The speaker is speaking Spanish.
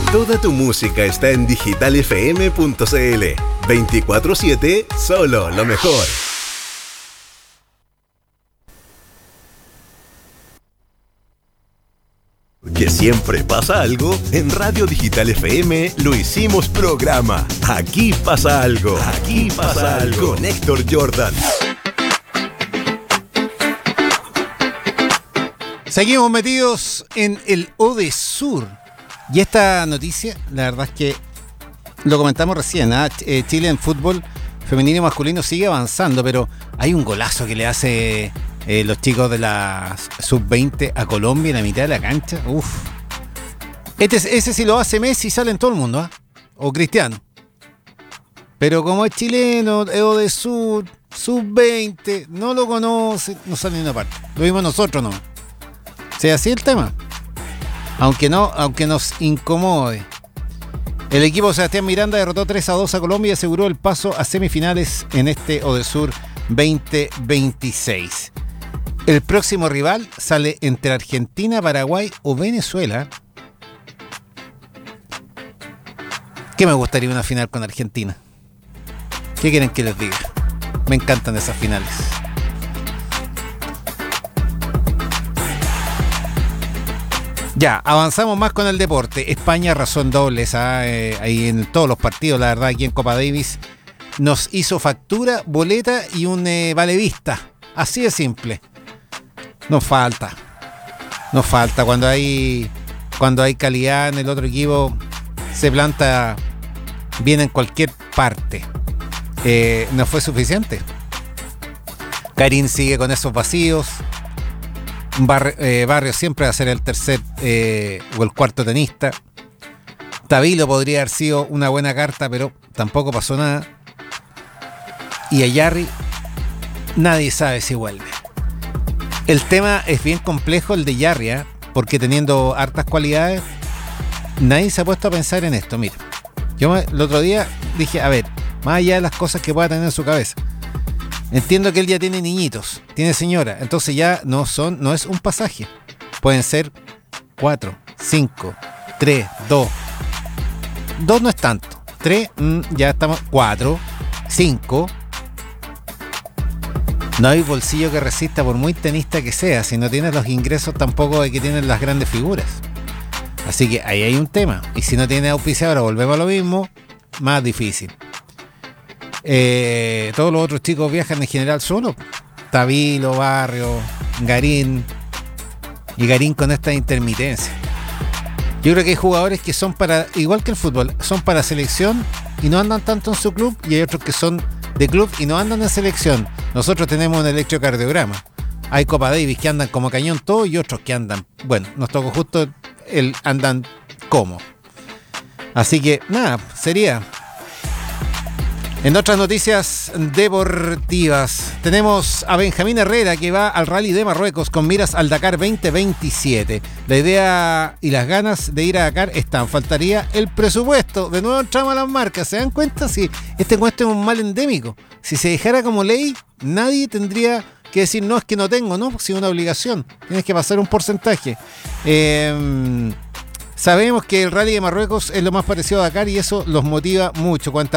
Toda tu música está en digitalfm.cl. 24/7, solo lo mejor. Que siempre pasa algo, en Radio Digital FM lo hicimos programa. Aquí pasa algo. Aquí pasa algo. Con Héctor Jordan. Seguimos metidos en el Odesur. Y esta noticia, la verdad es que lo comentamos recién, ¿eh? Chile en fútbol femenino y masculino sigue avanzando, pero hay un golazo que le hace los chicos de la sub-20 a Colombia en la mitad de la cancha. Uf. Ese si lo hace Messi sale en todo el mundo, ¿eh? O Cristiano. Pero como es chileno, es Odesur, sub-20, no lo conoce, no sale en una parte. Lo vimos nosotros, ¿no? O sea, así el tema. Aunque nos incomode. El equipo Sebastián Miranda derrotó 3-2 a Colombia y aseguró el paso a semifinales en este Odesur 2026. El próximo rival sale entre Argentina, Paraguay o Venezuela. ¿Qué me gustaría una final con Argentina? ¿Qué quieren que les diga? Me encantan esas finales. Ya, avanzamos más con el deporte. España arrasó en dobles, ahí en todos los partidos, la verdad, aquí en Copa Davis. Nos hizo factura, boleta y un vale vista. Así de simple. Nos falta cuando hay calidad en el otro equipo, se planta bien en cualquier parte. No fue suficiente. Garín sigue con esos vacíos. Barrio siempre va a ser el tercer o el cuarto tenista. Tavilo podría haber sido una buena carta, pero tampoco pasó nada. Y a Yarri nadie sabe si vuelve. El tema es bien complejo, el de Yarri, porque teniendo hartas cualidades, nadie se ha puesto a pensar en esto. Mira, yo el otro día dije, a ver, más allá de las cosas que pueda tener en su cabeza, entiendo que él ya tiene niñitos, tiene señora, entonces ya no es un pasaje. Pueden ser 4, 5, 3, 2. 2 no es tanto. 3, ya estamos. 4, 5. No hay bolsillo que resista por muy tenista que sea, si no tienes los ingresos tampoco de que tienen las grandes figuras. Así que ahí hay un tema. Y si no tiene auspiciadora, volvemos a lo mismo, más difícil. Todos los otros chicos viajan en general solo. Tavilo, Barrio, Garín. Y Garín con esta intermitencia. Yo creo que hay jugadores que son para, igual que el fútbol, son para selección y no andan tanto en su club, y hay otros que son de club y no andan en selección. Nosotros tenemos un electrocardiograma. Hay Copa Davis que andan como cañón todo y otros que andan, bueno, nos tocó justo andan como. Así que nada, sería. En otras noticias deportivas, tenemos a Benjamín Herrera que va al Rally de Marruecos con miras al Dakar 2027. La idea y las ganas de ir a Dakar están. Faltaría el presupuesto. De nuevo entramos a las marcas. ¿Se dan cuenta? Si este encuentro es un mal endémico. Si se dejara como ley, nadie tendría que decir, no, es que no tengo, ¿no? Si es una obligación. Tienes que pasar un porcentaje. Sabemos que el Rally de Marruecos es lo más parecido a Dakar y eso los motiva mucho.